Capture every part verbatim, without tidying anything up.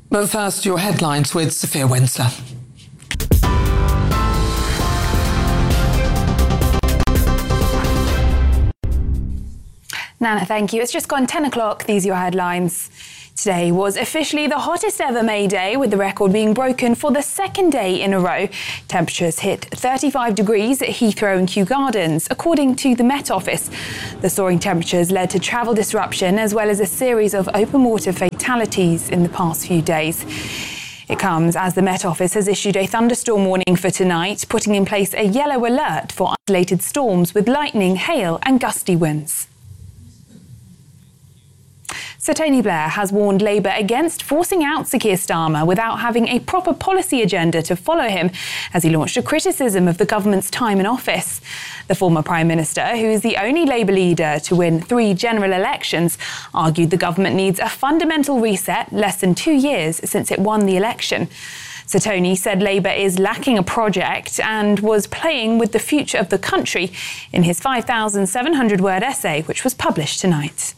But first, your headlines with Sophia Winsler. Nana, thank you. It's just gone ten o'clock. These are your headlines. Today was officially the hottest ever May Day, with the record being broken for the second day in a row. Temperatures hit thirty-five degrees at Heathrow and Kew Gardens, according to the Met Office. The soaring temperatures led to travel disruption as well as a series of open water fatalities in the past few days. It comes as the Met Office has issued a thunderstorm warning for tonight, putting in place a yellow alert for isolated storms with lightning, hail and gusty winds. Sir Tony Blair has warned Labour against forcing out Sir Keir Starmer without having a proper policy agenda to follow him, as he launched a criticism of the government's time in office. The former Prime Minister, who is the only Labour leader to win three general elections, argued the government needs a fundamental reset less than two years since it won the election. Sir Tony said Labour is lacking a project and was playing with the future of the country in his five thousand seven hundred word essay, which was published tonight.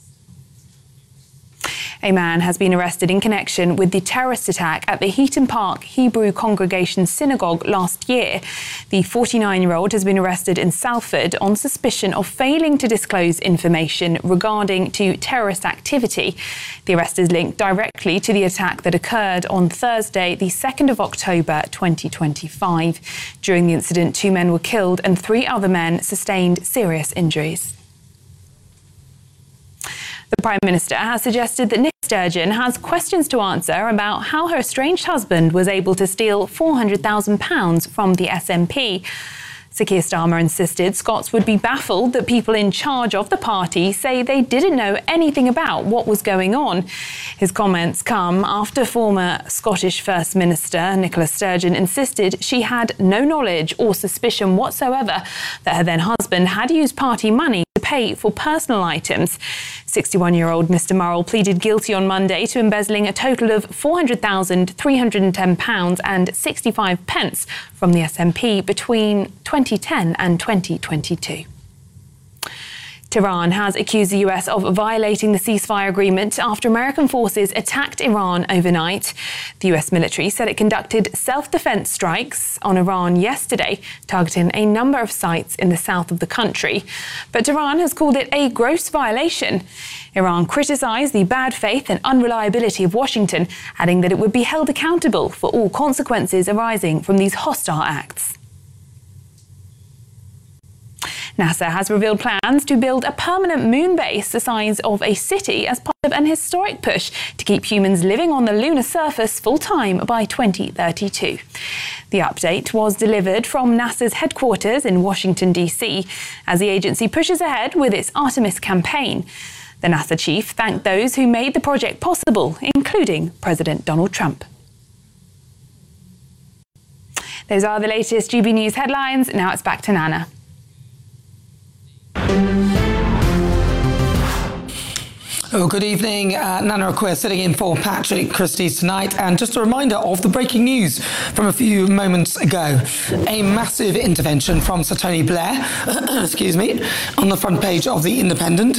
A man has been arrested in connection with the terrorist attack at the Heaton Park Hebrew Congregation Synagogue last year. The forty-nine-year-old has been arrested in Salford on suspicion of failing to disclose information regarding to terrorist activity. The arrest is linked directly to the attack that occurred on Thursday, the second of October twenty twenty-five. During the incident, two men were killed and three other men sustained serious injuries. The Prime Minister has suggested that Nicola Sturgeon has questions to answer about how her estranged husband was able to steal four hundred thousand pounds from the S N P. Sir Keir Starmer insisted Scots would be baffled that people in charge of the party say they didn't know anything about what was going on. His comments come after former Scottish First Minister Nicola Sturgeon insisted she had no knowledge or suspicion whatsoever that her then husband had used party money to pay for personal items. sixty-one-year-old Mr Murrell pleaded guilty on Monday to embezzling a total of four hundred thousand three hundred ten pounds and sixty-five pence from the S N P between twenty ten and twenty twenty-two. Tehran has accused the U S of violating the ceasefire agreement after American forces attacked Iran overnight. The U S military said it conducted self-defense strikes on Iran yesterday, targeting a number of sites in the south of the country. But Tehran has called it a gross violation. Iran criticised the bad faith and unreliability of Washington, adding that it would be held accountable for all consequences arising from these hostile acts. NASA has revealed plans to build a permanent moon base the size of a city as part of an historic push to keep humans living on the lunar surface full-time by twenty thirty-two. The update was delivered from NASA's headquarters in Washington, D C, as the agency pushes ahead with its Artemis campaign. The NASA chief thanked those who made the project possible, including President Donald Trump. Those are the latest G B News headlines. Now it's back to Nana. Oh, good evening. Uh, Nana Akua sitting in for Patrick Christie's tonight. And just a reminder of the breaking news from a few moments ago. A massive intervention from Sir Tony Blair, excuse me, on the front page of The Independent.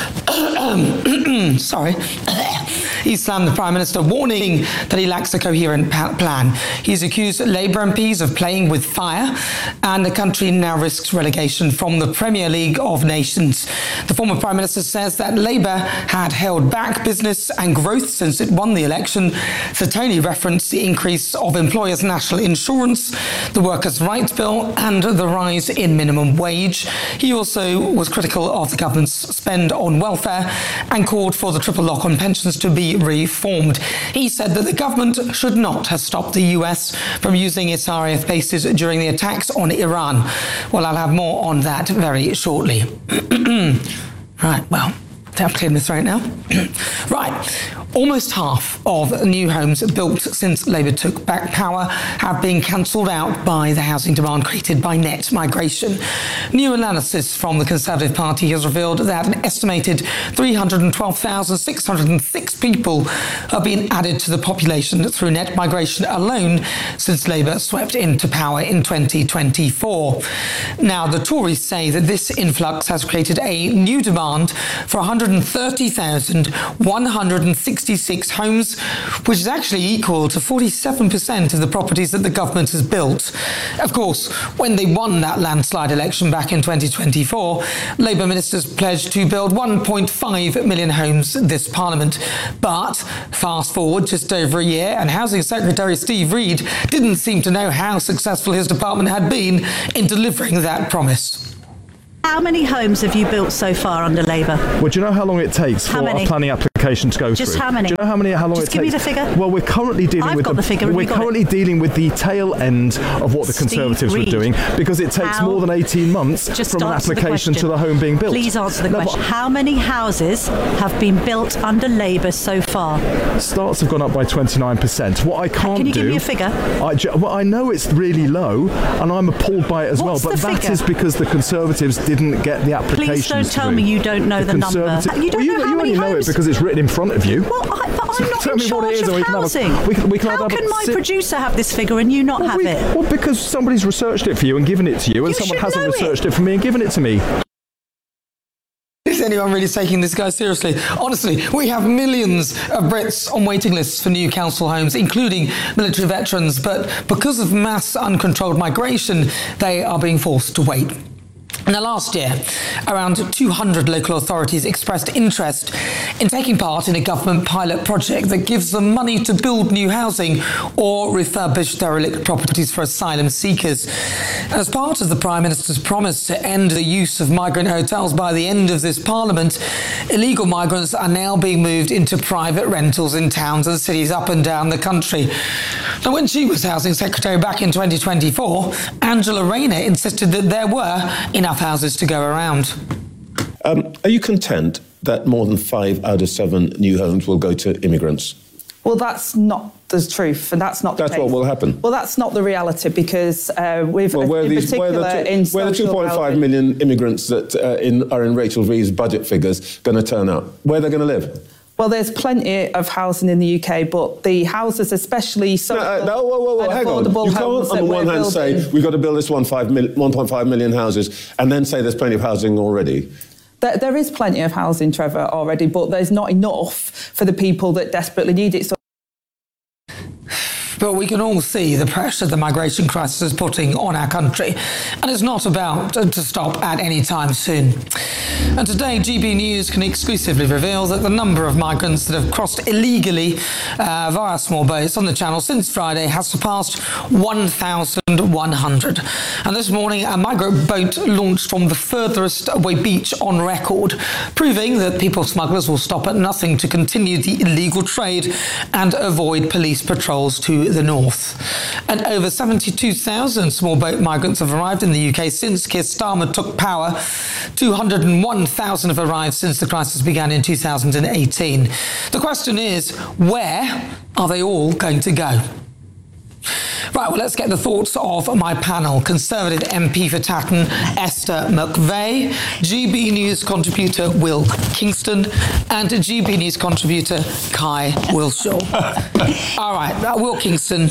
Sorry. He slammed the Prime Minister, warning that he lacks a coherent pa- plan. He's accused Labour M Ps of playing with fire, and the country now risks relegation from the Premier League of Nations. The former Prime Minister says that Labour had held back business and growth since it won the election. Sir Tony referenced the increase of employers' national insurance, the Workers' Rights Bill, and the rise in minimum wage. He also was critical of the government's spend on welfare and called for the triple lock on pensions to be reformed. He said that the government should not have stopped the U S from using its R A F bases during the attacks on Iran. Well, I'll have more on that very shortly. Right, well, I have to clear this right now. Right. Almost half of new homes built since Labour took back power have been cancelled out by the housing demand created by net migration. New analysis from the Conservative Party has revealed that an estimated three hundred twelve thousand six hundred six people have been added to the population through net migration alone since Labour swept into power in twenty twenty-four. Now, the Tories say that this influx has created a new demand for one hundred thirty thousand one hundred sixty sixty-six homes, which is actually equal to forty-seven percent of the properties that the government has built. Of course, when they won that landslide election back in twenty twenty-four, Labour ministers pledged to build one point five million homes this Parliament. But fast forward just over a year, and Housing Secretary Steve Reed didn't seem to know how successful his department had been in delivering that promise. How many homes have you built so far under Labour? Well, do you know how long it takes how for many? a planning application to go Just through? Just how many? Do you know how many? How long Just it give takes? me the figure. Well, we're currently dealing I've with got the, the figure. we're currently it? dealing with the tail end of what the Steve Conservatives Reed. were doing, because it takes how? more than eighteen months Just from an application the to the home being built. Please answer the no, question. How many houses have been built under Labour so far? Starts have gone up by twenty-nine percent. What I can't do... Can you do, give me a figure? I, well, I know it's really low, and I'm appalled by it as What's well, but the that figure? is because the Conservatives didn't get the applications Please don't tell through. me you don't know the, the number. You don't well, you, know how you many only know homes? it because it's written in front of you. Well, I, but I'm not Tell in me what charge it is, of and we can have a- housing. we can- we can how have a can my sit- producer have this figure and you not well, have we, it? Well, because somebody's researched it for you and given it to you, and You someone should hasn't know researched it. it for me and given it to me. Is anyone really taking this guy seriously? Honestly, we have millions of Brits on waiting lists for new council homes, including military veterans, but because of mass uncontrolled migration, they are being forced to wait. Now, last year, around two hundred local authorities expressed interest in taking part in a government pilot project that gives them money to build new housing or refurbish derelict properties for asylum seekers. And as part of the Prime Minister's promise to end the use of migrant hotels by the end of this Parliament, illegal migrants are now being moved into private rentals in towns and cities up and down the country. Now, when she was Housing Secretary back in twenty twenty-four, Angela Rayner insisted that there were enough houses to go around. Um, are you content that more than five out of seven new homes will go to immigrants? Well, that's not the truth, and that's not the That's case. what will happen. Well, that's not the reality, because uh, we've, Well, where in these, where particular, the, in where the two point five housing- million immigrants that uh, in, are in Rachel Reeves' budget figures going to turn up? Where are they going to live? Well, there's plenty of housing in the U K, but the houses, especially social No, uh, no, whoa, whoa, whoa, and hang on. affordable You can't, homes on that the we're one hand, building. say we've got to build this one point five million houses, and then say there's plenty of housing already. There, there is plenty of housing, Trevor, already, but there's not enough for the people that desperately need it. So But we can all see the pressure the migration crisis is putting on our country, and it's not about to stop at any time soon. And today, G B News can exclusively reveal that the number of migrants that have crossed illegally uh, via small boats on the Channel since Friday has surpassed one thousand one hundred. And this morning, a migrant boat launched from the furthest away beach on record, proving that people smugglers will stop at nothing to continue the illegal trade and avoid police patrols to the north. And over seventy-two thousand small boat migrants have arrived in the U K since Keir Starmer took power. two hundred one thousand have arrived since the crisis began in two thousand eighteen. The question is, where are they all going to go? Right, well, let's get the thoughts of my panel. Conservative M P for Tatton, Esther McVeigh, G B News contributor Will Kingston, and G B News contributor Kai Wilshaw. All right, uh, Will Kingston.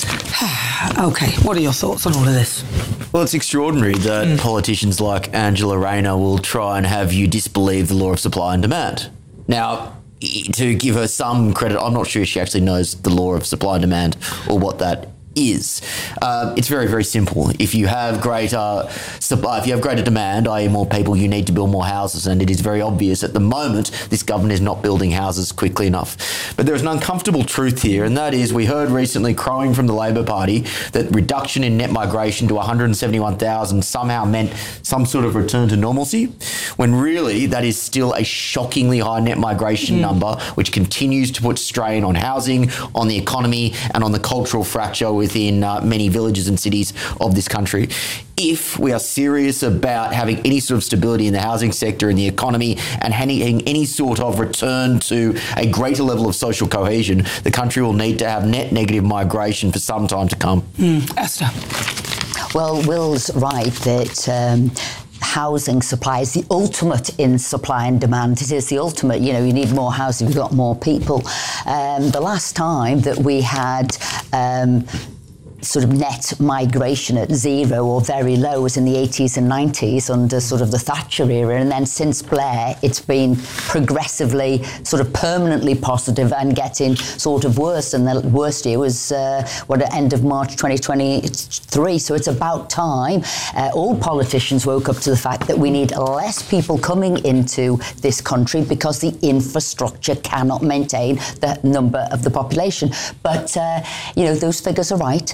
OK, what are your thoughts on all of this? Well, it's extraordinary that mm. politicians like Angela Rayner will try and have you disbelieve the law of supply and demand. Now, to give her some credit, I'm not sure she actually knows the law of supply and demand or what that is. Uh, it's very, very simple. If you have greater supply, if you have greater demand, that is more people, you need to build more houses. And it is very obvious at the moment this government is not building houses quickly enough. But there is an uncomfortable truth here, and that is we heard recently crowing from the Labor Party that reduction in net migration to one hundred seventy-one thousand somehow meant some sort of return to normalcy, when really that is still a shockingly high net migration mm. number, which continues to put strain on housing, on the economy, and on the cultural fracture within uh, many villages and cities of this country. If we are serious about having any sort of stability in the housing sector and the economy and having any sort of return to a greater level of social cohesion, the country will need to have net negative migration for some time to come. Mm. Esther. Well, Will's right that um, housing supply is the ultimate in supply and demand. It is the ultimate. You know, you need more housing, you've got more people. Um, the last time that we had um, sort of net migration at zero or very low was in the eighties and nineties under sort of the Thatcher era, and then since Blair it's been progressively sort of permanently positive and getting sort of worse, and the worst year was uh, what at end of March twenty twenty-three. So it's about time uh, all politicians woke up to the fact that we need less people coming into this country because the infrastructure cannot maintain the number of the population. But uh, you know, those figures are right.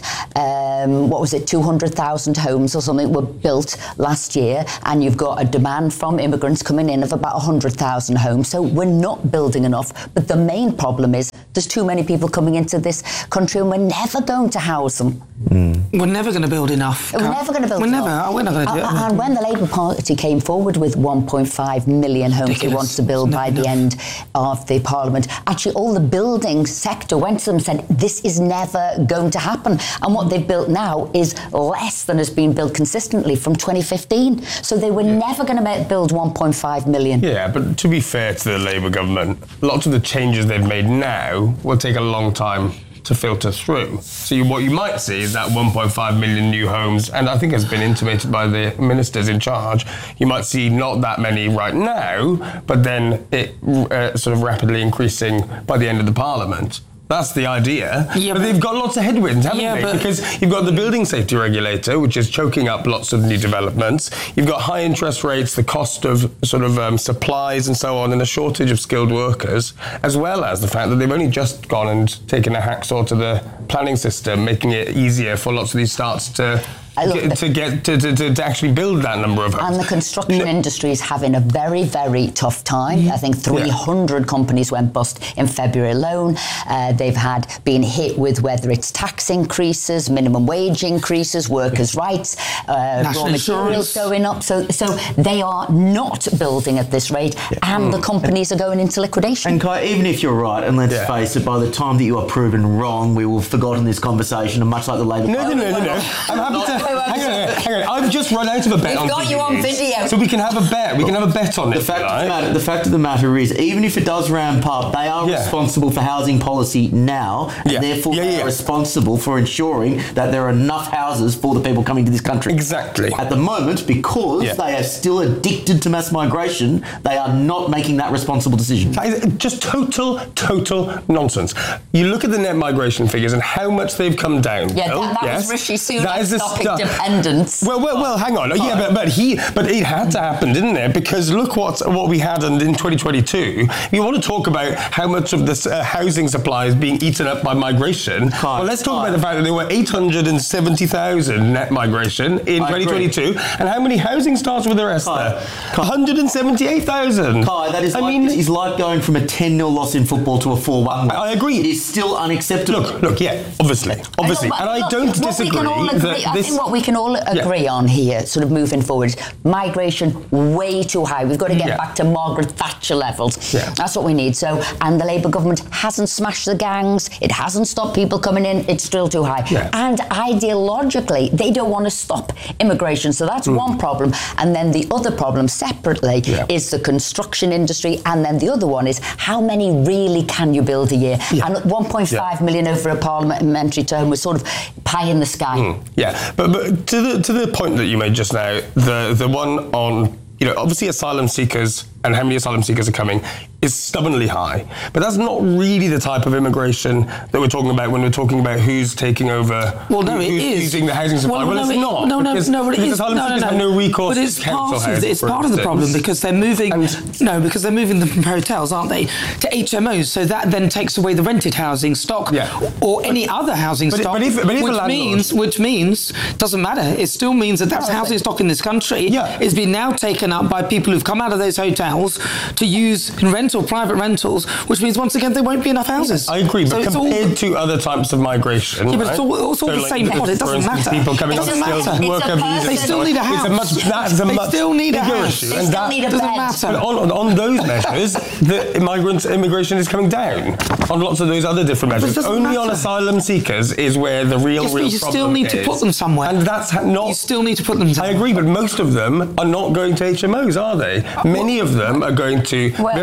Um, what was it, two hundred thousand homes or something were built last year, and you've got a demand from immigrants coming in of about one hundred thousand homes. So we're not building enough. But the main problem is there's too many people coming into this country, and we're never going to house them. Mm. We're never going to build enough. We're never going to build we're enough. Never, we're not going to do it. And, and when the Labour Party came forward with one point five million homes Ridiculous. they want to build by enough. the end of the Parliament, actually all the building sector went to them and said, this is never going to happen. And what they've built now is less than has been built consistently from twenty fifteen. So they were yeah. never going to build one point five million. Yeah, but to be fair to the Labour government, lots of the changes they've made now will take a long time to filter through. So you, what you might see is that one point five million new homes, and I think has been intimated by the ministers in charge, you might see not that many right now, but then it uh, sort of rapidly increasing by the end of the Parliament. That's the idea. Yeah, but, but they've got lots of headwinds, haven't yeah, they? Because you've got the building safety regulator, which is choking up lots of new developments. You've got high interest rates, the cost of sort of um, supplies and so on, and a shortage of skilled workers, as well as the fact that they've only just gone and taken a hacksaw to the planning system, making it easier for lots of these starts to Get, to get to, to, to actually build that number of homes. And the construction no. industry is having a very, very tough time. Mm-hmm. I think three hundred yeah. companies went bust in February alone. Uh, they've had been hit with whether it's tax increases, minimum wage increases, workers' rights, uh, raw materials going up. So, so they are not building at this rate, yeah. and mm. the companies are going into liquidation. And Kai, even if you're right, and let's yeah. face it, by the time that you are proven wrong, we will have forgotten this conversation, and much like the Labour No, no, no, no, no. I'm happy to. Hang on, hang on. I've just run out of a bet. We've on got you on video. So we can have a bet. We can have a bet on the it. Fact right? of the, matter, the fact of the matter is, even if it does ramp up, they are yeah. responsible for housing policy now, and yeah. therefore yeah, yeah, they yeah. are responsible for ensuring that there are enough houses for the people coming to this country. Exactly. At the moment, because yeah. they are still addicted to mass migration, they are not making that responsible decision. That is just total, total nonsense. You look at the net migration figures and how much they've come down. Yeah, Bill. that, that yes. was Rishi Sunak stopping dependence. Well, well, well. Hang on. Yeah, but but he, but it had to happen, didn't it? Because look what what we had in, in twenty twenty-two. You want to talk about how much of this uh, housing supply is being eaten up by migration? Kai, well, let's talk Kai. about the fact that there were eight hundred seventy thousand net migration in I twenty twenty-two, agree. And how many housing starts were the rest Kai. there? one hundred seventy-eight thousand. Kai, that is I like, mean, is like going from a ten nil loss in football to a four one. I, I agree. It is still unacceptable. Look, look, yeah, obviously, obviously, I and I look, don't what disagree. We can all agree that I this, think what we can all agree yeah. on here, sort of moving forward, migration way too high. We've got to get yeah. back to Margaret Thatcher levels. Yeah. That's what we need. So, and the Labour government hasn't smashed the gangs. It hasn't stopped people coming in. It's still too high. Yeah. And ideologically, they don't want to stop immigration. So that's mm. one problem. And then the other problem separately yeah. is the construction industry. And then the other one is how many really can you build a year? Yeah. And one point five yeah. million over a parliamentary term was sort of pie in the sky. Mm. Yeah, but, but to the to the point that you made just now, the the one on, you know, obviously asylum seekers and how many asylum seekers are coming is stubbornly high. But that's not really the type of immigration that we're talking about when we're talking about who's taking over, well, no, who's it is. using the housing supply. Well, well, no, it's it, not. No, no, because, no, it because is. asylum no, seekers no, no. have no recourse but it's to council part housing, of, It's part of the problem because they're moving, and, no, because they're moving them from hotels, aren't they, to H M Os. So that then takes away the rented housing stock yeah. or any other housing but stock, but if, but if which, landlord, means, which means, doesn't matter, it still means that that's housing stock in this country yeah. is being now taken up by people who've come out of those hotels to use in rental, private rentals, which means once again there won't be enough houses. I agree, but so compared all, to other types of migration, yeah, but right? it's all, it's all so the like, same pot. It doesn't instance, matter. People coming it on doesn't skilled matter. worker visas. They still need a house. It's a much, that's a they much still need a bigger house. issue. They and still that need a doesn't bed. matter. But on, on those measures, the immigrants immigration is coming down. On lots of those other different measures, only matter. on asylum seekers is where the real, yes, real but you problem still need is. to put them somewhere. And that's not. You still need to put them somewhere. I agree, but most of them are not going to H M Os, are they? Many of them are going to well, various detention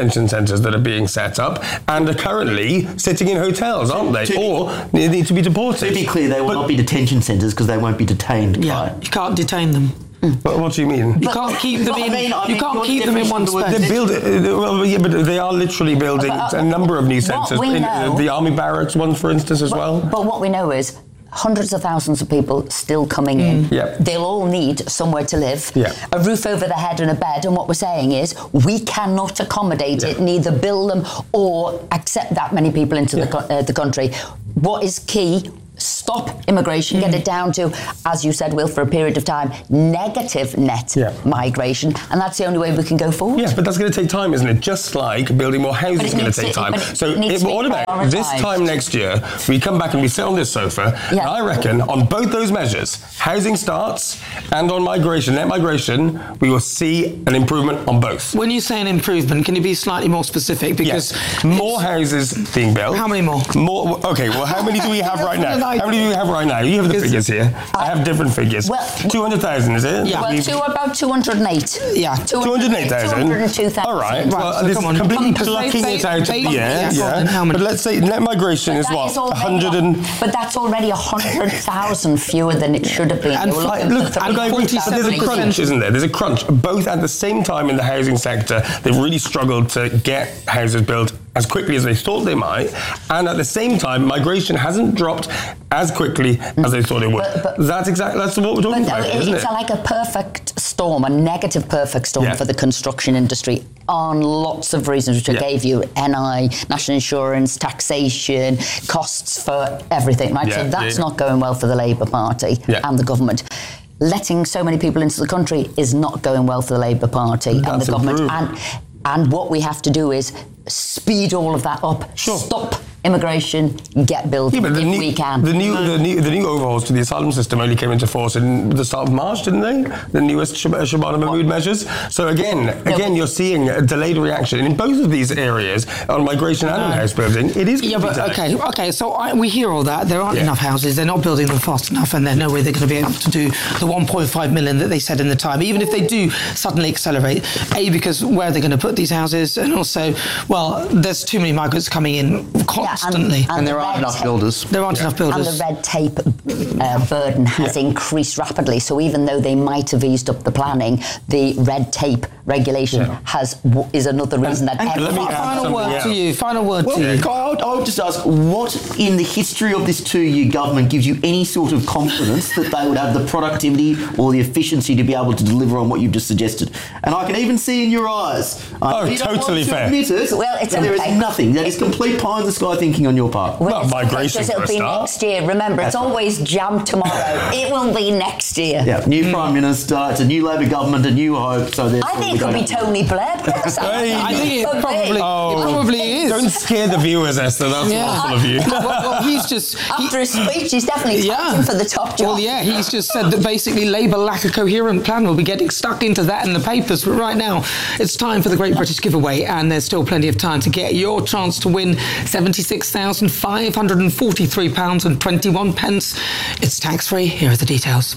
detention centres that are being set up and are currently sitting in hotels, aren't they? To, or they need to be deported. To be clear, they will but, not be detention centres because they won't be detained. Yeah, Right? you can't detain them. But what do you mean? You can't keep them Well, in. I mean, I you mean, can't your keep them in one definition of the space. They're building, well, yeah, but they are literally building But, uh, a number of new what centres. we In, know- the army barracks one, for instance, as But, well. but what we know is hundreds of thousands of people still coming in. Yep. They'll all need somewhere to live, Yeah. a roof over their head and a bed. And what we're saying is we cannot accommodate Yeah. it, neither build them or accept that many people into Yeah. the, co- uh, the country. What is key? Stop immigration, get it down to, as you said, Will, for a period of time, negative net Yeah. migration. And that's the only way we can go forward. Yeah, but that's going to take time, isn't it? Just like building more houses But it is going needs to take to- time. but it So needs it, to be what about this prioritised. time next year, we come back and we sit on this sofa, Yeah. and I reckon on both those measures, housing starts and on migration, net migration, we will see an improvement on both. When you say an improvement, can you be slightly more specific? Because Yes. More houses being built. How many more? More. Okay, well, how many do we have right now? How many do we have right now? You have the figures here. I have different figures. Well- two hundred thousand, is it? Yeah. Well, We've- two, about two hundred eight. Yeah. two hundred eight thousand. two hundred two thousand. All right. Right, Well, so this come is on. completely Because they- plucking they- it out of they- the air. yeah, go on Yeah. then, how many? But let's say net migration is That what? is already one hundred and... a- But that's already one hundred thousand fewer than it should have been. And They were fi- looking Look, for look, I agree, but there's a forty-seven crunch, isn't there? There's a crunch. Both at the same time in the housing sector, they've really struggled to get houses built as quickly as they thought they might, and at the same time, migration hasn't dropped as quickly as they thought it would. But- but- that's exactly that's what we're talking But about, it- isn't it's it? like a perfect storm, a negative perfect storm Yeah. for the construction industry on lots of reasons, which I Yeah. gave you: N I, national insurance, taxation, costs for everything. Right, Yeah, so that's yeah. not going well for the Labour Party Yeah. and the government. Letting so many people into the country is not going well for the Labour Party and That's the government. improved. And and what we have to do is speed all of that up. Sure. Stop immigration, get building Yeah, but the if new, we can. The new, the new, the new overhauls to the asylum system only came into force in the start of March, didn't they? The newest Shab- Shabana Mahmood measures. So again, again, you're seeing a delayed reaction in both of these areas on migration and on house building. It is. Yeah, gonna but be delayed. okay, okay. So I, we hear all that. There aren't Yeah. enough houses. They're not building them fast enough, and there's no way they're going to be able to do the one point five million that they said in the time. Even if they do suddenly accelerate, a because where are they going to put these houses, and also, well, there's too many migrants coming in constantly. and- And there the aren't red enough tape- builders. there aren't enough And builders. the red tape uh, burden has Yeah. increased rapidly. So even though they might have eased up the planning, the red tape regulation Yeah. has w- is another reason that and every- let me add Final something word else. to you. Final word Well, to you. I would, I would just ask, what in the history of this two-year government gives you any sort of confidence that they would have the productivity or the efficiency to be able to deliver on what you've just suggested? And I can even see in your eyes. I Oh, know you don't totally want to fair. admit it, Well, it's that there is okay. nothing. That is complete pie-in-the-sky thinking on your part. Well, Well, it's migration because it'll for a be start. next year. Remember, it's That's right. always jam tomorrow. It will be next year. Yeah, new Prime Minister, it's a new Labor government, a new hope, so therefore I think we it could don't be have to- Tony Blair. Personally. Hey. I think it Could be. probably, Oh. it probably is. Don't scare the viewers, Esther. That's Yeah. awful of you. well, well, he's just. he- After his speech, he's definitely Yeah. fighting for the top job. Well, yeah, he's just said that basically Labour lack a coherent plan. We'll be getting stuck into that in the papers. But right now, it's time for the Great British Giveaway, and there's still plenty of time to get your chance to win seventy-six thousand five hundred forty-three pounds and twenty-one pence. It's tax-free. Here are the details.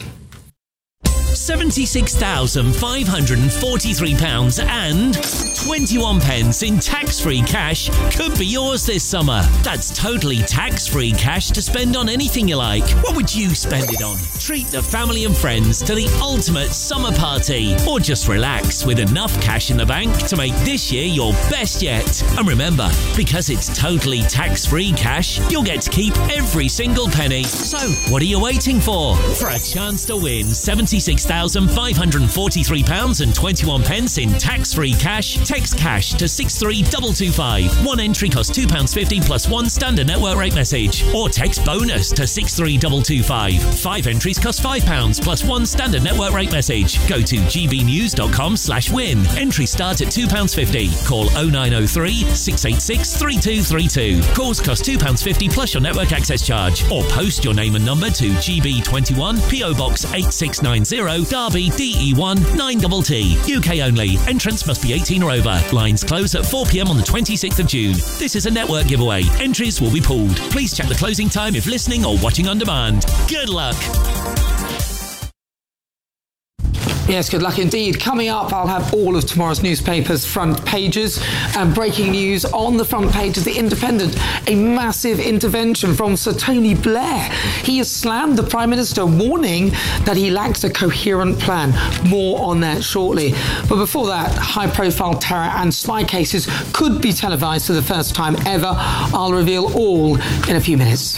seventy-six thousand five hundred forty-three pounds and twenty-one pence in tax-free cash could be yours this summer. That's totally tax-free cash to spend on anything you like. What would you spend it on? Treat the family and friends to the ultimate summer party, or just relax with enough cash in the bank to make this year your best yet. And remember, because it's totally tax-free cash, you'll get to keep every single penny. So, what are you waiting for? For a chance to win seventy-six thousand five hundred forty-three pounds and twenty-one pence in tax-free cash, text cash to six three two two five. One entry costs two pounds fifty plus one standard network rate message. Or text bonus to six three two two five. Five entries cost five pounds plus one standard network rate message. Go to gbnews.com slash win. Entries start at two pounds fifty. Call oh nine oh three, six eight six, three two three two. Calls cost two pounds fifty plus your network access charge. Or post your name and number to G B twenty-one, P O Box eight six nine zero, Derby, D E one nine T T. U K only. Entrance must be eighteen or over. Lines close at four p.m. on the twenty-sixth of June. This is a network giveaway. Entries will be pooled. Please check the closing time if listening or watching on demand. Good luck. Yes, good luck indeed. Coming up, I'll have all of tomorrow's newspapers' front pages and breaking news on the front page of The Independent. A massive intervention from Sir Tony Blair. He has slammed the Prime Minister, warning that he lacks a coherent plan. More on that shortly. But before that, high-profile terror and spy cases could be televised for the first time ever. I'll reveal all in a few minutes.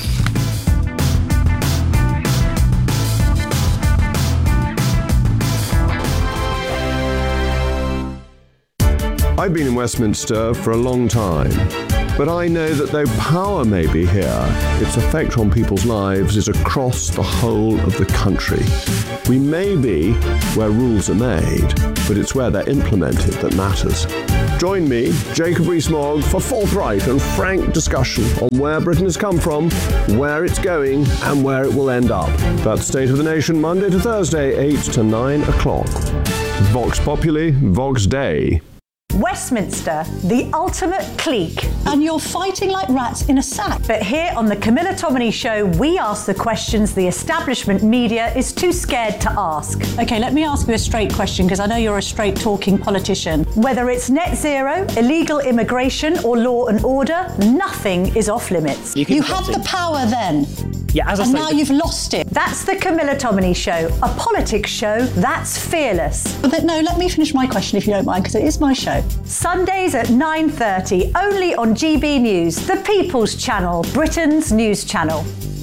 I've been in Westminster for a long time, but I know that though power may be here, its effect on people's lives is across the whole of the country. We may be where rules are made, but it's where they're implemented that matters. Join me, Jacob Rees-Mogg, for forthright and frank discussion on where Britain has come from, where it's going, and where it will end up. That's State of the Nation, Monday to Thursday, eight to nine o'clock. Vox Populi, Vox Dei. Westminster, the ultimate clique. And you're fighting like rats in a sack. But here on the Camilla Tominey Show, we ask the questions the establishment media is too scared to ask. OK, let me ask you a straight question, because I know you're a straight-talking politician. Whether it's net zero, illegal immigration or law and order, nothing is off limits. You, you had the power then. Yeah, as I and now you've lost it. That's the Camilla Tominey Show, a politics show that's fearless. But no, let me finish my question if you don't mind, because it is my show. Sundays at nine thirty, only on G B News, the People's Channel, Britain's news channel.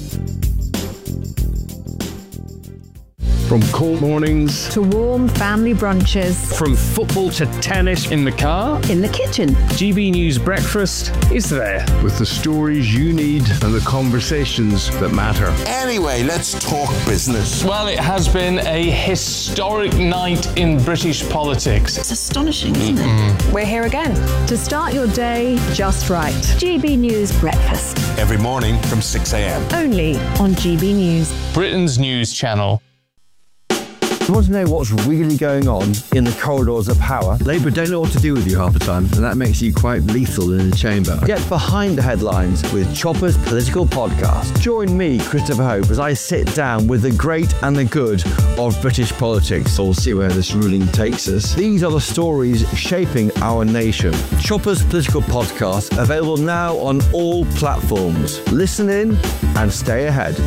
From cold mornings to warm family brunches. From football to tennis in the car. In the kitchen. G B News Breakfast is there. With the stories you need and the conversations that matter. Anyway, let's talk business. Well, it has been a historic night in British politics. It's astonishing, isn't mm-hmm. it? We're here again. To start your day just right. G B News Breakfast. Every morning from six a.m. Only on G B News. Britain's news channel. You want to know what's really going on in the corridors of power? Labour don't know what to do with you half the time, and that makes you quite lethal in the chamber. Get behind the headlines with Chopper's Political Podcast. Join me, Christopher Hope, as I sit down with the great and the good of British politics. We'll see where this ruling takes us. These are the stories shaping our nation. Chopper's Political Podcast, available now on all platforms. Listen in and stay ahead.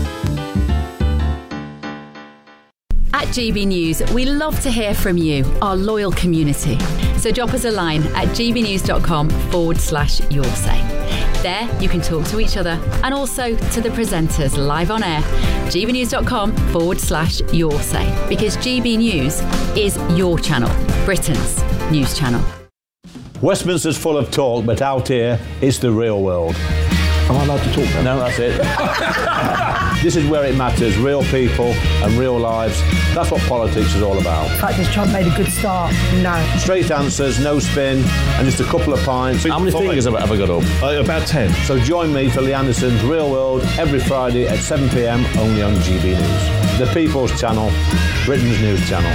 At G B News, we love to hear from you, our loyal community. So drop us a line at gbnews.com forward slash your say. There, you can talk to each other and also to the presenters live on air. gbnews.com forward slash your say. Because G B News is your channel, Britain's news channel. Westminster's full of talk, but out here, it's the real world. Am I allowed to talk now? No, that's it. This is where it matters, real people and real lives. That's what politics is all about. In fact, has Trump made a good start? No. Straight answers, no spin, and just a couple of pints. How many fingers have I ever got up? Uh, about ten. So join me for Lee Anderson's Real World every Friday at seven p.m. only on G B News. The People's Channel, Britain's news channel.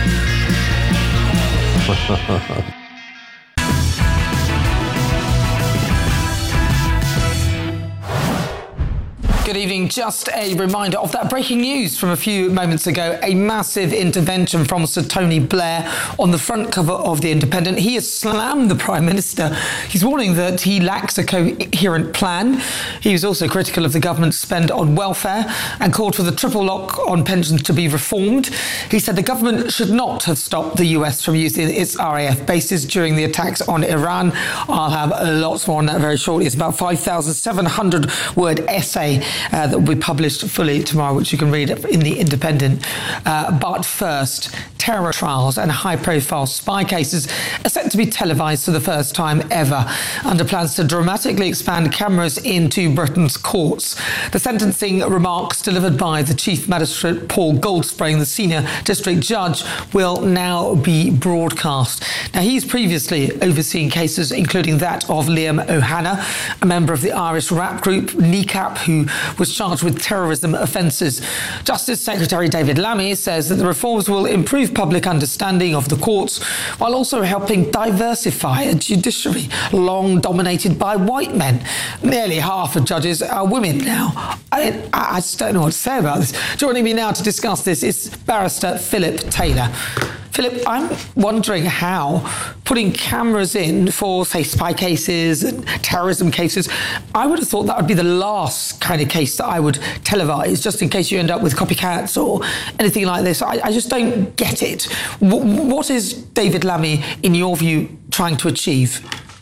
Good evening. Just a reminder of that breaking news from a few moments ago. A massive intervention from Sir Tony Blair on the front cover of The Independent. He has slammed the Prime Minister. He's warning that he lacks a coherent plan. He was also critical of the government's spend on welfare and called for the triple lock on pensions to be reformed. He said the government should not have stopped the U S from using its R A F bases during the attacks on Iran. I'll have lots more on that very shortly. It's about five thousand seven hundred word essay Uh, that will be published fully tomorrow, which you can read in The Independent. Uh, but first, terror trials and high-profile spy cases are set to be televised for the first time ever, under plans to dramatically expand cameras into Britain's courts. The sentencing remarks delivered by the Chief Magistrate Paul Goldspring, the senior district judge, will now be broadcast. Now, he's previously overseen cases including that of Liam O'Hanna, a member of the Irish rap group NECAP, who was charged with terrorism offences. Justice Secretary David Lammy says that the reforms will improve public understanding of the courts while also helping diversify a judiciary long dominated by white men. Nearly half of judges are women now. I, I just don't know what to say about this. Joining me now to discuss this is Barrister Philip Taylor. Philip, I'm wondering how putting cameras in for, say, spy cases and terrorism cases, I would have thought that would be the last kind of case that I would televise, just in case you end up with copycats or anything like this. I, I just don't get it. W- what is David Lammy, in your view, trying to achieve?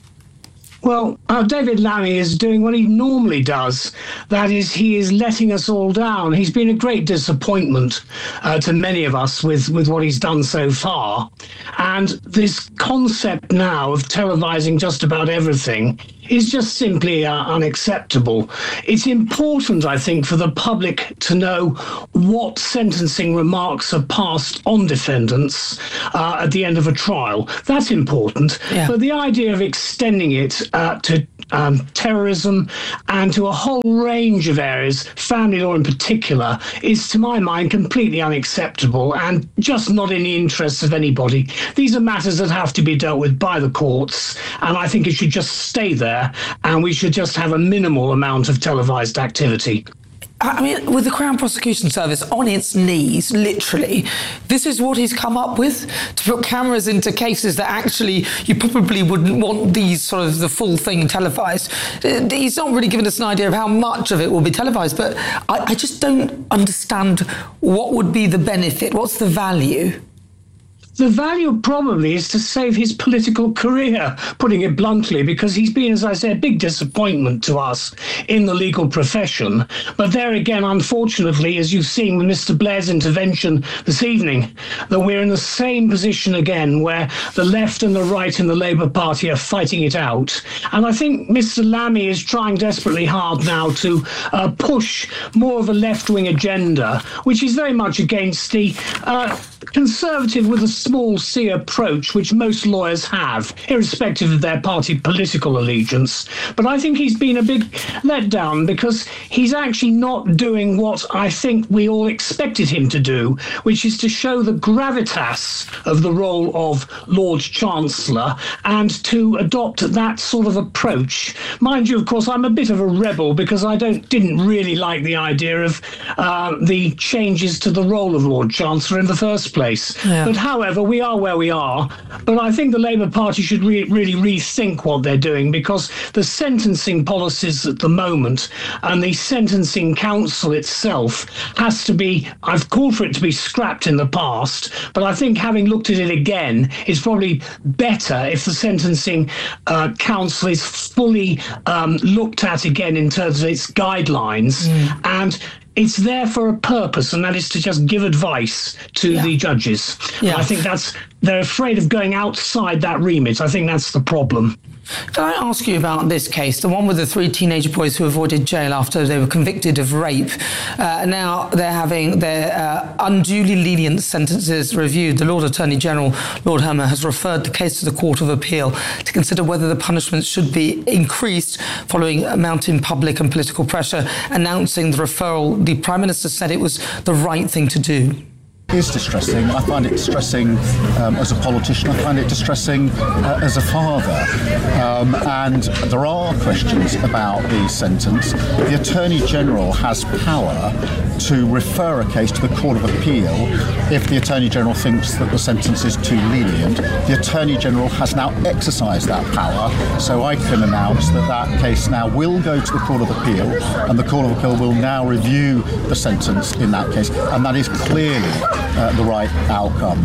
Well, uh, David Lammy is doing what he normally does. That is, he is letting us all down. He's been a great disappointment uh, to many of us with, with what he's done so far. And this concept now of televising just about everything is just simply uh, unacceptable. It's important, I think, for the public to know what sentencing remarks are passed on defendants uh, at the end of a trial. That's important. Yeah. But the idea of extending it uh, to um, terrorism and to a whole range of areas, family law in particular, is, to my mind, completely unacceptable and just not in the interests of anybody. These are matters that have to be dealt with by the courts, and I think it should just stay there, and we should just have a minimal amount of televised activity. I mean, with the Crown Prosecution Service on its knees, literally, this is what he's come up with, to put cameras into cases that actually you probably wouldn't want these sort of the full thing televised. He's not really given us an idea of how much of it will be televised, but I, I just don't understand what would be the benefit. What's the value? The value probably is to save his political career, putting it bluntly, because he's been, as I say, a big disappointment to us in the legal profession. But there again, unfortunately, as you've seen with Mister Blair's intervention this evening, that we're in the same position again, where the left and the right in the Labour Party are fighting it out. And I think Mister Lammy is trying desperately hard now to uh, push more of a left-wing agenda, which is very much against the uh, conservative with a small C approach, which most lawyers have, irrespective of their party political allegiance. But I think he's been a big letdown, because he's actually not doing what I think we all expected him to do, which is to show the gravitas of the role of Lord Chancellor and to adopt that sort of approach. Mind you, of course, I'm a bit of a rebel, because I don't didn't really like the idea of uh, the changes to the role of Lord Chancellor in the first place. Yeah. But however, we are where we are. But I think the Labour Party should re- really rethink what they're doing, because the sentencing policies at the moment and the Sentencing Council itself has to be, I've called for it to be scrapped in the past, but I think having looked at it again, it's probably better if the Sentencing uh, Council is fully um, looked at again in terms of its guidelines. Mm. And it's there for a purpose, and that is to just give advice to yeah. the judges. Yeah. I think that's, they're afraid of going outside that remit. I think that's the problem. Can I ask you about this case, the one with the three teenage boys who avoided jail after they were convicted of rape? Uh, now they're having their uh, unduly lenient sentences reviewed. The Lord Attorney General, Lord Hermer, has referred the case to the Court of Appeal to consider whether the punishments should be increased following mounting public and political pressure. Announcing the referral, the Prime Minister said it was the right thing to do. It is distressing. I find it distressing um, as a politician. I find it distressing uh, as a father. Um, and there are questions about the sentence. The Attorney General has power to refer a case to the Court of Appeal if the Attorney General thinks that the sentence is too lenient. The Attorney General has now exercised that power, so I can announce that that case now will go to the Court of Appeal, and the Court of Appeal will now review the sentence in that case, and that is clearly Uh, the right outcome.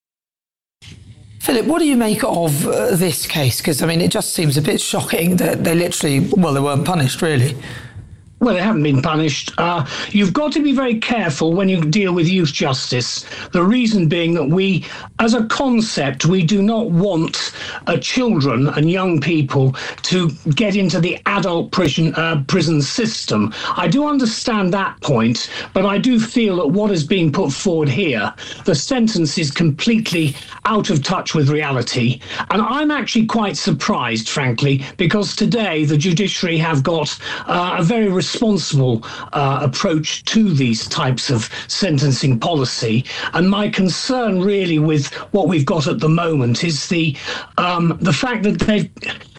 Philip, what do you make of uh, this case? Because, I mean, it just seems a bit shocking that they literally, well, they weren't punished, really. Well, they haven't been punished. Uh, you've got to be very careful when you deal with youth justice. The reason being that we, as a concept, we do not want uh, children and young people to get into the adult prison, uh, prison system. I do understand that point, but I do feel that what is being put forward here, the sentence is completely out of touch with reality. And I'm actually quite surprised, frankly, because today the judiciary have got uh, a very responsible uh, approach to these types of sentencing policy. And my concern really with what we've got at the moment is the um, the fact that they've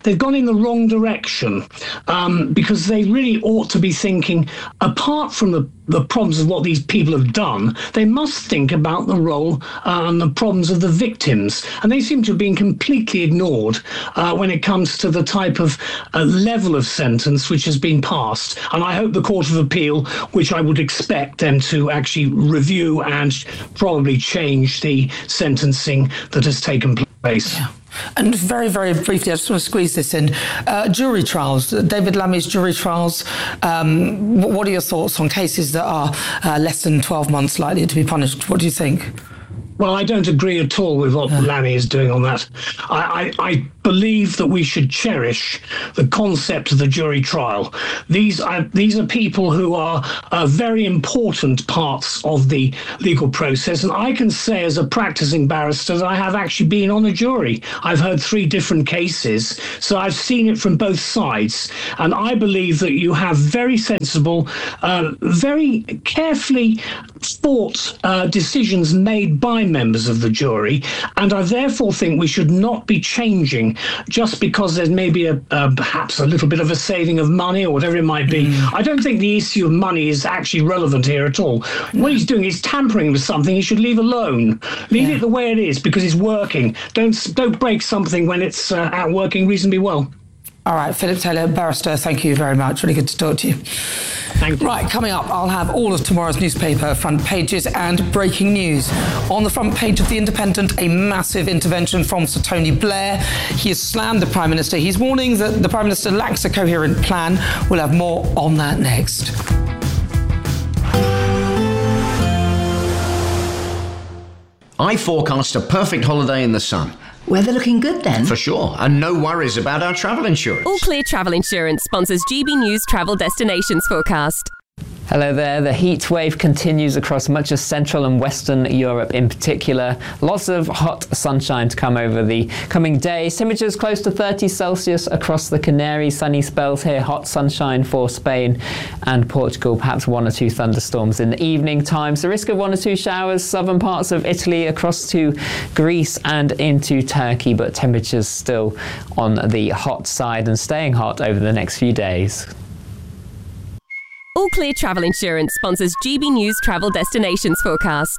they've gone in the wrong direction um, because they really ought to be thinking, apart from the, the problems of what these people have done, they must think about the role uh, and the problems of the victims. And they seem to have been completely ignored uh, when it comes to the type of uh, level of sentence which has been passed. And I hope the Court of Appeal, which I would expect them to actually review and probably change the sentencing that has taken place. Yeah. And very, very briefly, I just want to squeeze this in. Uh, jury trials, David Lammy's jury trials. Um, what are your thoughts on cases that are uh, less than twelve months likely to be punished? What do you think? Well, I don't agree at all with what Lammy is doing on that. I, I, I believe that we should cherish the concept of the jury trial. These are, these are people who are uh, very important parts of the legal process. And I can say as a practicing barrister that I have actually been on a jury. I've heard three different cases, so I've seen it from both sides. And I believe that you have very sensible, uh, very carefully thought uh, decisions made by members of the jury, and I therefore think we should not be changing just because there's maybe a, a perhaps a little bit of a saving of money or whatever it might be. Mm. I don't think the issue of money is actually relevant here at all. No. What he's doing is tampering with something he should leave alone. Leave yeah. it the way it is because it's working. Don't don't break something when it's uh, out working reasonably well. All right, Philip Taylor, barrister, thank you very much. Really good to talk to you. Thank you. Right, coming up, I'll have all of tomorrow's newspaper front pages and breaking news. On the front page of The Independent, a massive intervention from Sir Tony Blair. He has slammed the Prime Minister. He's warning that the Prime Minister lacks a coherent plan. We'll have more on that next. I forecast a perfect holiday in the sun. Weather looking good then? For sure, and no worries about our travel insurance. All Clear Travel Insurance sponsors G B News Travel Destinations Forecast. Hello there. The heat wave continues across much of Central and Western Europe in particular. Lots of hot sunshine to come over the coming days. Temperatures close to thirty Celsius across the Canaries. Sunny spells here. Hot sunshine for Spain and Portugal. Perhaps one or two thunderstorms in the evening times. The risk of one or two showers. Southern parts of Italy across to Greece and into Turkey. But temperatures still on the hot side and staying hot over the next few days. All Clear Travel Insurance sponsors G B News Travel Destinations Forecast.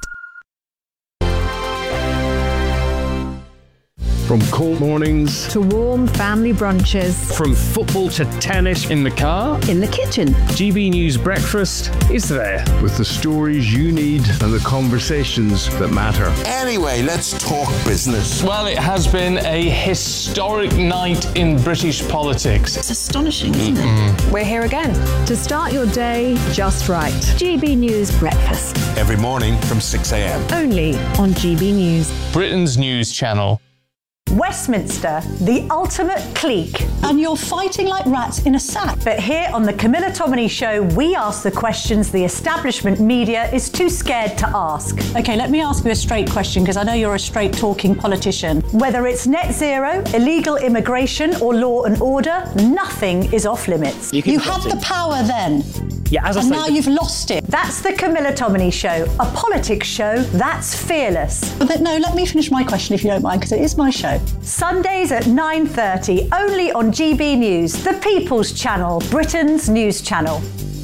From cold mornings to warm family brunches. From football to tennis in the car. In the kitchen. G B News Breakfast is there with the stories you need and the conversations that matter. Anyway, let's talk business. Well, it has been a historic night in British politics. It's astonishing, isn't it? We're here again to start your day just right. G B News Breakfast. Every morning from six a.m. Only on G B News. Britain's news channel. Westminster, the ultimate clique. And you're fighting like rats in a sack. But here on the Camilla Tominey Show, we ask the questions the establishment media is too scared to ask. OK, let me ask you a straight question, because I know you're a straight-talking politician. Whether it's net zero, illegal immigration or law and order, nothing is off limits. You, you had the power then. Yeah, as I and said, now you've lost it. That's the Camilla Tominey Show, a politics show that's fearless. But no, let me finish my question if you don't mind, because it is my show. Sundays at nine thirty, only on G B News, the People's Channel, Britain's news channel.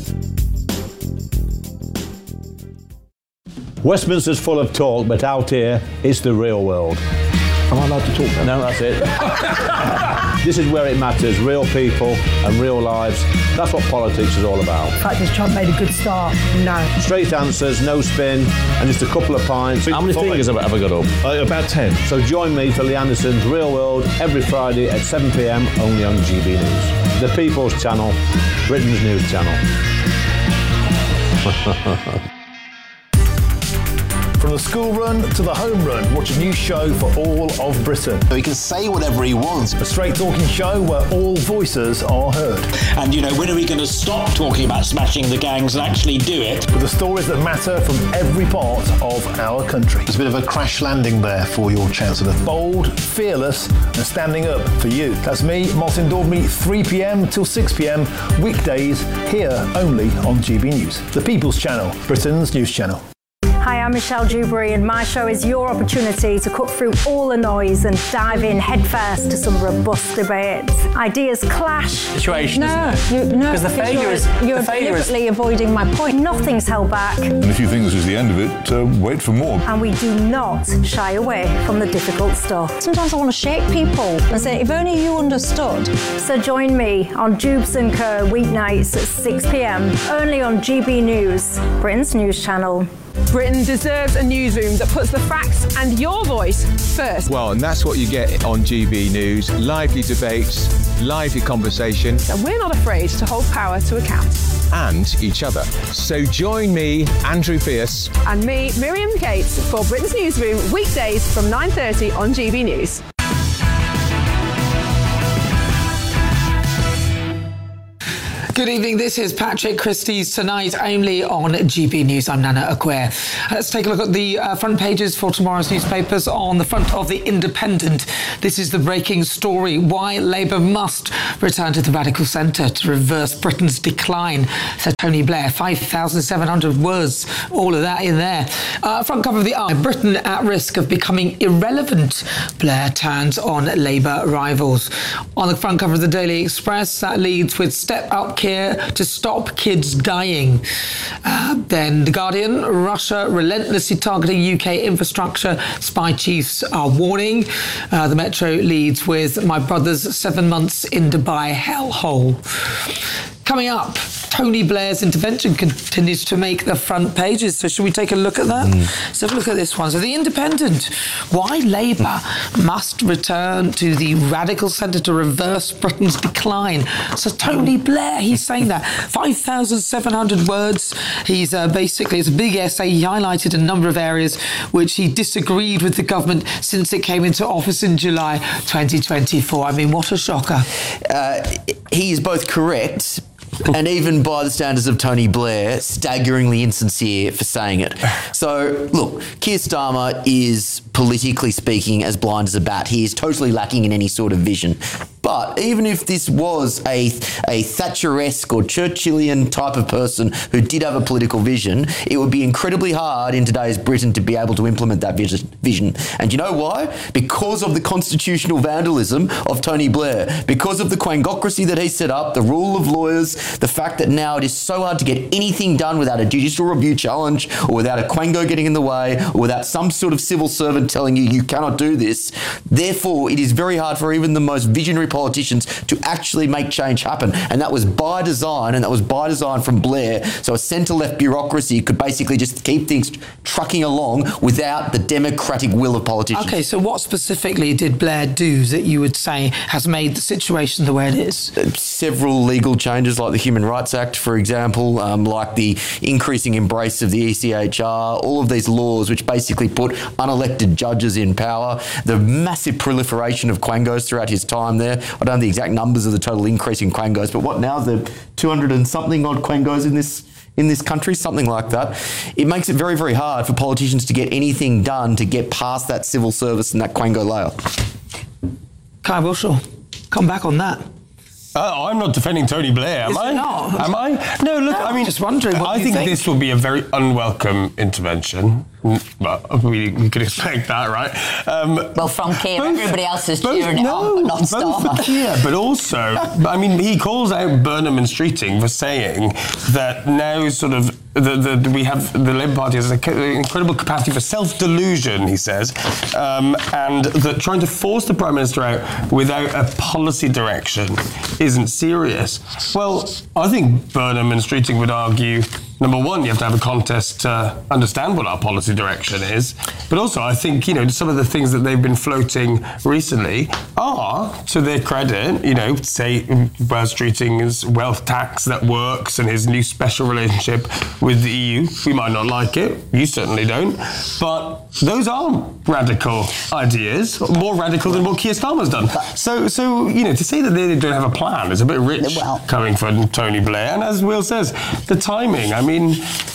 Westminster's full of talk, but out here, it's the real world. Am I allowed to talk now? No, that's it. This is where it matters, real people and real lives. That's what politics is all about. In fact, has Trump made a good start? No. Straight answers, no spin, and just a couple of pints. How many fingers have I ever got up? Uh, about ten. So join me for Lee Anderson's Real World every Friday at seven p.m. only on G B News. The People's Channel, Britain's news channel. From the school run to the home run, watch a new show for all of Britain. So he can say whatever he wants. A straight talking show where all voices are heard. And, you know, when are we going to stop talking about smashing the gangs and actually do it? With the stories that matter from every part of our country. There's a bit of a crash landing there for your Chancellor. Bold, fearless and standing up for you. That's me, Martin Daubney, three p.m. till six p.m. weekdays here only on G B News. The People's Channel, Britain's news channel. Hi, I'm Michelle Dewberry, and my show is your opportunity to cut through all the noise and dive in headfirst to some robust debates. Ideas clash. Situation. No, you, no, because the failure you're, is you're the failure deliberately is... avoiding my point. Nothing's held back. And if you think this is the end of it, uh, wait for more. And we do not shy away from the difficult stuff. Sometimes I want to shake people and say, if only you understood. So join me on Jubes and Co weeknights at six p.m. only on G B News, Britain's news channel. Britain deserves a newsroom that puts the facts and your voice first. Well, and that's what you get on G B News. Lively debates, lively conversation. And we're not afraid to hold power to account. And each other. So join me, Andrew Pierce. And me, Miriam Cates, for Britain's Newsroom, weekdays from nine thirty on G B News. Good evening, this is Patrick Christie's Tonight only on G B News. I'm Nana Acquare. Let's take a look at the uh, front pages for tomorrow's newspapers. On the front of The Independent, this is the breaking story: why Labour must return to the radical centre to reverse Britain's decline, said Tony Blair. five thousand seven hundred words, all of that in there. Uh, front cover of the Eye: Britain at risk of becoming irrelevant. Blair turns on Labour rivals. On the front cover of the Daily Express, that leads with step up care to stop kids dying. Uh, then The Guardian: Russia relentlessly targeting U K infrastructure, spy chiefs are warning. Uh, the Metro leads with my brother's seven months in Dubai hellhole. Coming up, Tony Blair's intervention continues to make the front pages. So should we take a look at that? Mm. Let's have a look at this one. So The Independent: why Labour must return to the radical centre to reverse Britain's decline. So Tony Blair, he's saying that. five thousand seven hundred words. He's uh, basically, it's a big essay. He highlighted a number of areas which he disagreed with the government since it came into office in July twenty twenty-four. I mean, what a shocker. Uh, he is both correct and even by the standards of Tony Blair, staggeringly insincere for saying it. So, look, Keir Starmer is, politically speaking, as blind as a bat. He is totally lacking in any sort of vision. But even if this was a, a Thatcheresque or Churchillian type of person who did have a political vision, it would be incredibly hard in today's Britain to be able to implement that vision. And you know why? Because of the constitutional vandalism of Tony Blair, because of the quangocracy that he set up, the rule of lawyers, the fact that now it is so hard to get anything done without a judicial review challenge or without a quango getting in the way or without some sort of civil servant telling you you cannot do this. Therefore, it is very hard for even the most visionary politicians to actually make change happen. And that was by design, and that was by design from Blair. So a centre-left bureaucracy could basically just keep things trucking along without the democratic will of politicians. Okay, so what specifically did Blair do that you would say has made the situation the way it is? Uh, several legal changes like the Human Rights Act, for example, um, like the increasing embrace of the E C H R, all of these laws which basically put unelected judges in power, the massive proliferation of quangos throughout his time there. I don't know the exact numbers of the total increase in quangos, but what now is there two hundred and something odd quangos in this in this country, something like that. It makes it very, very hard for politicians to get anything done to get past that civil service and that quango layer. Kai Wilshaw, come back on that. Uh, I'm not defending Tony Blair, am Is I? Not? Am I? No, look, no, I mean, just wondering. What I you think, think this will be a very unwelcome intervention. But we, we could expect that, right? Um, well, from Keir, both, everybody else is both, cheering no, it on, but not Starmer. Both for Keir, but also, I mean, he calls out Burnham and Streeting for saying that now sort of the, the, we have the Labour Party has an incredible capacity for self-delusion, he says, um, and that trying to force the Prime Minister out without a policy direction isn't serious. Well, I think Burnham and Streeting would argue, number one, you have to have a contest to understand what our policy direction is. But also, I think, you know, some of the things that they've been floating recently are, to their credit, you know, say, Buzz Streeting's wealth tax that works and his new special relationship with the E U. We might not like it. You certainly don't. But those are radical ideas, more radical than what Keir Starmer's done. So, so you know, to say that they don't have a plan is a bit rich well, coming from Tony Blair. And as Will says, the timing, I mean,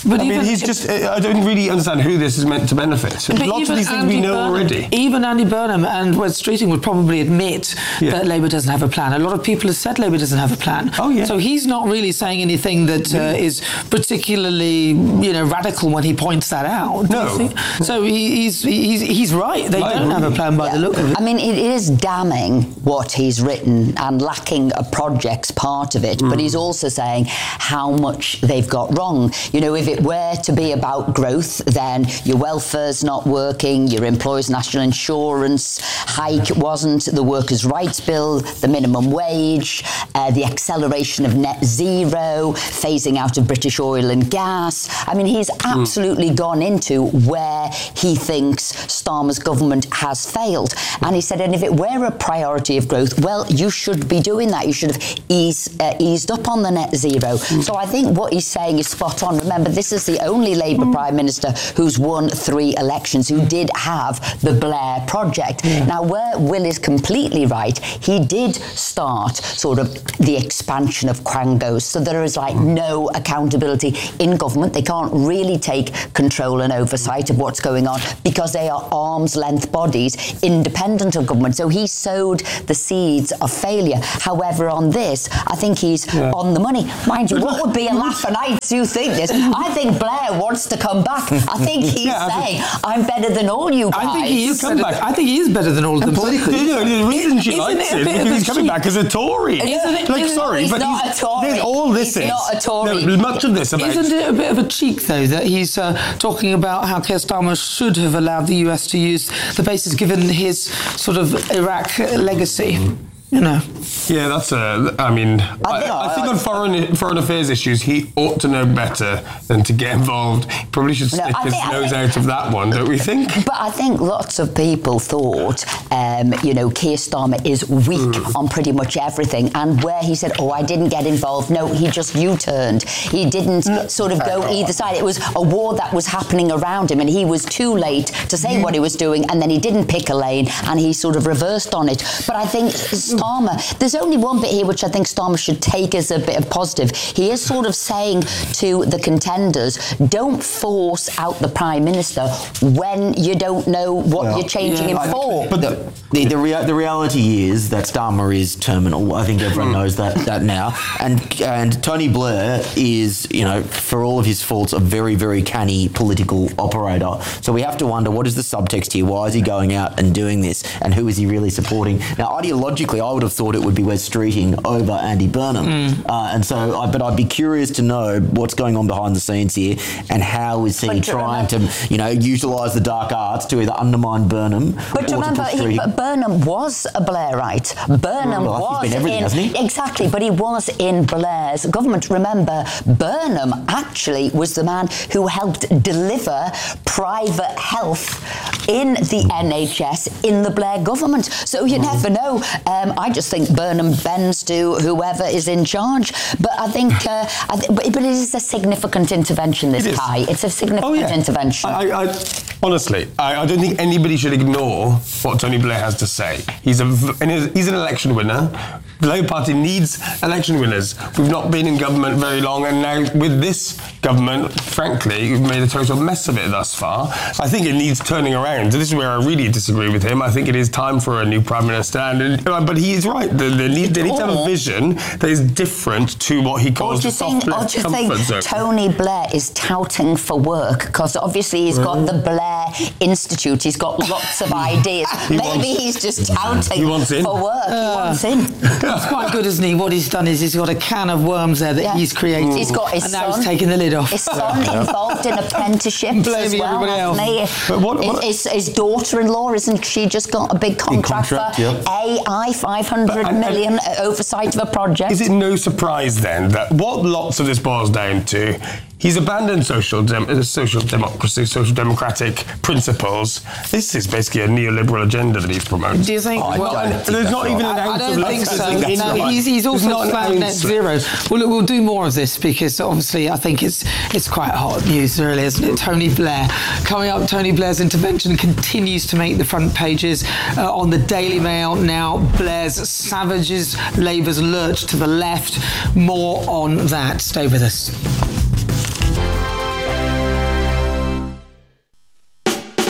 But I even, mean, he's just, I don't really understand who this is meant to benefit. Lots of these things Andy we know Burnham, already. Even Andy Burnham and Wes Streeting would probably admit Yeah. that Labour doesn't have a plan. A lot of people have said Labour doesn't have a plan. Oh, yeah. So he's not really saying anything that uh, is particularly, you know, radical when he points that out. do you No. think? So he, he's, he's he's right. They I don't have a agree. plan by the look of it. I mean, it is damning what he's written and lacking a project's part of it, but he's also saying how much they've got wrong. You know, if it were to be about growth, then your welfare's not working, your employers' national insurance hike wasn't, the workers' rights bill, the minimum wage, uh, the acceleration of net zero, phasing out of British oil and gas. I mean, he's absolutely gone into where he thinks Starmer's government has failed. And he said, and if it were a priority of growth, well, you should be doing that. You should have eased, uh, eased up on the net zero. So I think what he's saying is spot on. Remember, this is the only Labour Prime Minister who's won three elections, who did have the Blair project. Yeah. Now, where Will is completely right, he did start sort of the expansion of quangos, so there is like no accountability in government. They can't really take control and oversight of what's going on because they are arm's length bodies independent of government. So he sowed the seeds of failure. However, on this, I think he's Yeah. on the money. Mind you, what would be a laugh, and I do think this, I think Blair wants to come back. I think he's Yeah, I saying, I'm better than all you guys. I think he is. come Better, back. I think he is better than all of them. Politically, you know, the reason she Isn't likes it a it bit is of because a he's coming cheat? back as a Tory. Isn't it- like, isn't- sorry, he's but not he's, a Tory. there's all this He's is. not a Tory. No, much of this about. Isn't it a bit of a cheek, though, that he's uh, talking about how Keir Starmer should have allowed the U S to use the bases given his sort of Iraq legacy? You know. Yeah, that's a. I mean, I, know, I think I- on foreign foreign affairs issues, he ought to know better than to get involved. He probably should No, stick I his think- I nose think- out of that one, don't we think? But I think lots of people thought, um, you know, Keir Starmer is weak Mm. on pretty much everything. And where he said, oh, I didn't get involved, no, he just U-turned. He didn't sort of go either side. It was a war that was happening around him, and he was too late to say what he was doing, and then he didn't pick a lane, and he sort of reversed on it. But I think Starmer, there's only one bit here which I think Starmer should take as a bit of positive. He is sort of saying to the contenders, don't force out the Prime Minister when you don't know what Well, you're changing him I- for. But the the, the, rea- the reality is that Starmer is terminal. I think everyone knows that that now. And and Tony Blair is, you know, for all of his faults, a very very canny political operator. So we have to wonder, what is the subtext here? Why is he going out and doing this? And who is he really supporting? Now, ideologically, I would have thought it would be Wes Streeting over Andy Burnham. Mm. Uh, and so, I, but I'd be curious to know what's going on behind the scenes here, and how is he But to trying to, you know, utilise the dark arts to either undermine Burnham But or to remember, push he, Streeting. but Burnham was a Blairite. Burnham Well, was he's been everything, in hasn't he? exactly, but he was in Blair's government. Remember, Burnham actually was the man who helped deliver private health in the N H S in the Blair government. So you never know. Um, I just think Burnham bends to whoever is in charge. But I think, uh, I th- but, but it is a significant intervention. This It is. Kai, it's a significant Oh, yeah. intervention. I, I, honestly, I, I don't think anybody should ignore what Tony Blair has to say. He's a v- and he's- he's an election winner. The Labour Party needs election winners. We've not been in government very long, and now with this government, frankly, we've made a total mess of it thus far. I think it needs turning around. This is where I really disagree with him. I think it is time for a new Prime Minister, and uh, but he is right. They, they, need, they need to have a vision that is different to what he Or calls do the you think, soft or left do you comfort think zone. Tony Blair is touting for work? Because obviously he's got the Blair Institute, he's got lots of ideas. He Maybe wants- he's just touting He wants in. for work. he wants in. It's quite good, isn't he? What he's done is he's got a can of worms there that Yeah. he's created. He's got his and now son. he's taking the lid off. His son involved in apprenticeships as Blaming well, everybody hasn't he? But what- what- his, his daughter-in-law, isn't she just got a big contract, contract, for yeah. A I, five hundred But- and- million uh, oversight of a project? Is it no surprise then that what lots of this boils down to, he's abandoned social dem- uh, social democracy, social democratic principles. This is basically a neoliberal agenda that he's promoting. Do you think? Oh, I well, don't and think there's that's not right. even an I, I ounce don't of think left. so. I think that's No, right. he's, he's There's also not an slammed net ounce zero. left. Well, look, we'll do more of this because obviously I think it's it's quite hot news, really, isn't it? Tony Blair. Coming up, Tony Blair's intervention continues to make the front pages uh, on the Daily Mail now. Blair's savages, Labour's lurch to the left. More on that. Stay with us.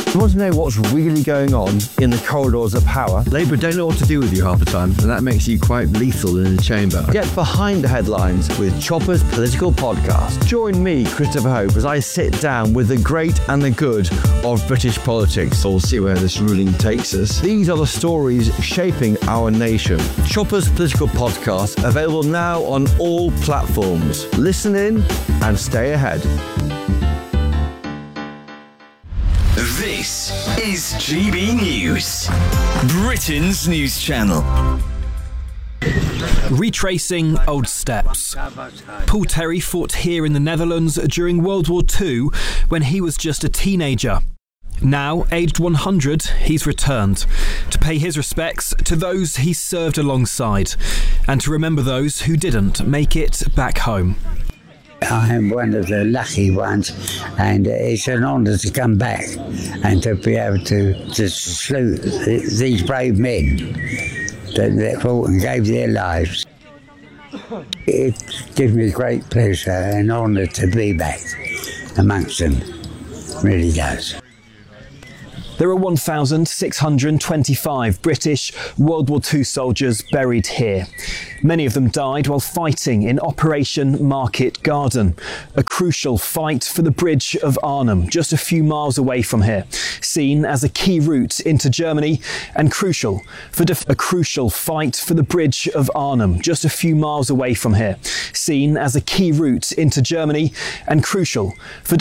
You want to know what's really going on in the corridors of power? Labour don't know what to do with you half the time, and that makes you quite lethal in the chamber. Get behind the headlines with Chopper's Political Podcast. Join me, Christopher Hope, as I sit down with the great and the good of British politics. We'll see where this ruling takes us. These are the stories shaping our nation. Chopper's Political Podcast, available now on all platforms. Listen in and stay ahead. This is G B News, Britain's news channel. Retracing old steps. Paul Terry fought here in the Netherlands during World War Two when he was just a teenager. Now, aged one hundred, he's returned to pay his respects to those he served alongside and to remember those who didn't make it back home. I am one of the lucky ones, and it's an honour to come back and to be able to, to salute these brave men that, that fought and gave their lives. It gives me great pleasure and honour to be back amongst them, it really does. There are one thousand six hundred twenty-five British World War Two soldiers buried here. Many of them died while fighting in Operation Market Garden, a crucial fight for the Bridge of Arnhem, just a few miles away from here, seen as a key route into Germany and crucial for def- a crucial fight for the Bridge of Arnhem, just a few miles away from here, seen as a key route into Germany and crucial for